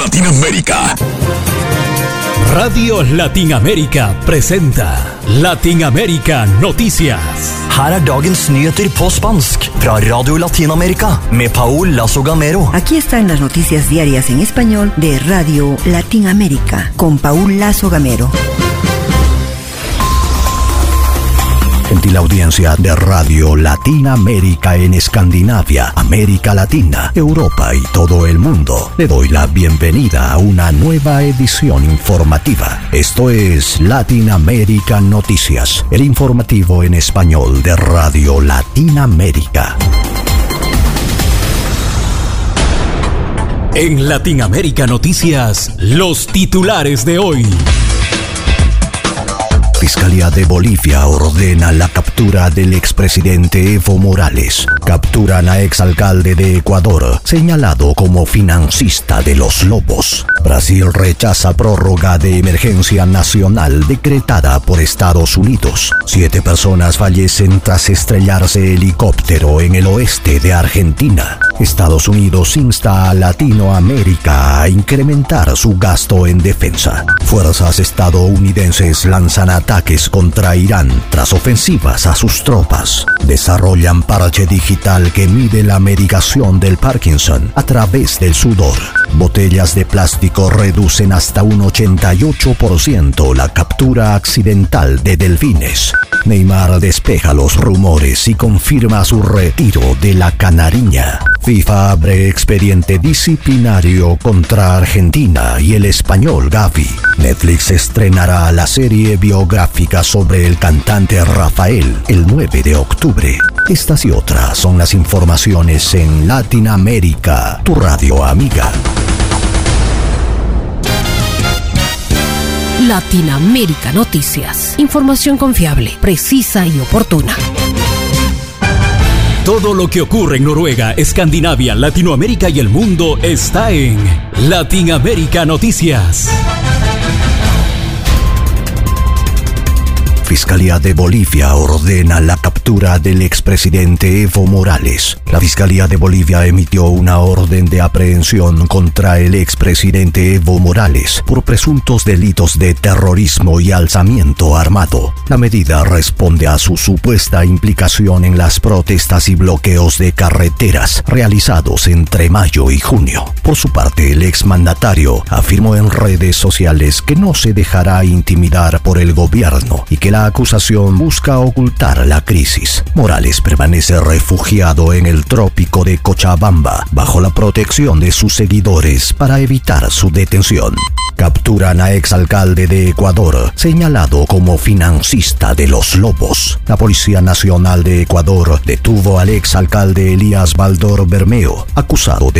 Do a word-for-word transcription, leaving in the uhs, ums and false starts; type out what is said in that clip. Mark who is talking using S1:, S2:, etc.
S1: Latinoamérica.
S2: Radio Latinamérica presenta Latinamérica Noticias.
S3: Her er dagens nyheter på spansk fra Radio Latinamerika med Paul Lazo Gamero.
S4: Aquí están las noticias diarias en español de Radio Latinamérica con Paul Lazo Gamero.
S5: Gentil audiencia de Radio Latinamérica en Escandinavia, América Latina, Europa y todo el mundo. Le doy la bienvenida a una nueva edición informativa. Esto es Latinamérica Noticias, el informativo en español de Radio Latinamérica.
S2: En Latinamérica Noticias, los titulares de hoy.
S5: Fiscalía de Bolivia ordena la captura del expresidente Evo Morales. Capturan a exalcalde de Ecuador, señalado como financista de los lobos. Brasil rechaza prórroga de emergencia nacional decretada por Estados Unidos. Siete personas fallecen tras estrellarse helicóptero en el oeste de Argentina. Estados Unidos insta a Latinoamérica a incrementar su gasto en defensa. Fuerzas estadounidenses lanzan ataques contra Irán tras ofensivas a sus tropas. Desarrollan parche digital que mide la medicación del Parkinson a través del sudor. Botellas de plástico reducen hasta un ochenta y ocho por ciento la captura accidental de delfines. Neymar despeja los rumores y confirma su retiro de la canariña. FIFA abre expediente disciplinario contra Argentina y el español Gavi. Netflix estrenará la serie biográfica sobre el cantante Rafael el nueve de octubre. Estas y otras son las informaciones en Latinoamérica, tu radio amiga.
S6: Latinamérica Noticias. Información confiable, precisa y oportuna.
S2: Todo lo que ocurre en Noruega, Escandinavia, Latinoamérica y el mundo está en Latinamérica Noticias.
S5: Fiscalía de Bolivia ordena la captura del expresidente Evo Morales. La Fiscalía de Bolivia emitió una orden de aprehensión contra el expresidente Evo Morales por presuntos delitos de terrorismo y alzamiento armado. La medida responde a su supuesta implicación en las protestas y bloqueos de carreteras realizados entre mayo y junio. Por su parte, el exmandatario afirmó en redes sociales que no se dejará intimidar por el gobierno y que la La acusación busca ocultar la crisis. Morales permanece refugiado en el trópico de Cochabamba bajo la protección de sus seguidores para evitar su detención. Capturan a exalcalde de Ecuador, señalado como financista de los lobos. La Policía Nacional de Ecuador detuvo al exalcalde Elías Baldor Bermeo, acusado de